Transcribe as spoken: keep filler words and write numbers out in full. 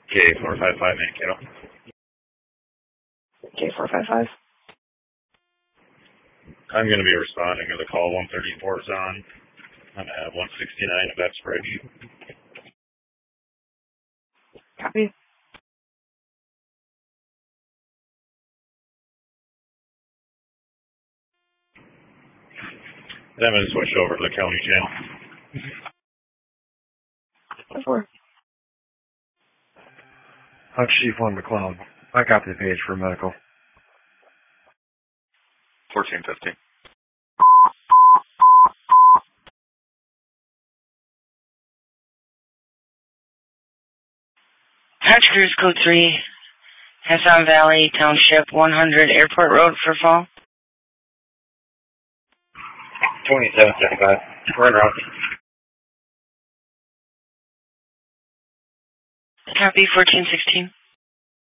K four five five, Mankato. K four five five. I'm going to be responding to the call. one thirty-four is on. I'm at one sixty-nine of Epps Bridge. Copy. And I'm going to switch over to the county channel. four. I'm Chief one McLeod. I copy the page for medical. fourteen fifty. Hatch Cruise Code three, Hassan Valley Township, one hundred Airport Road for fall. twenty-seven seventy-five. We're en route. Copy, fourteen sixteen.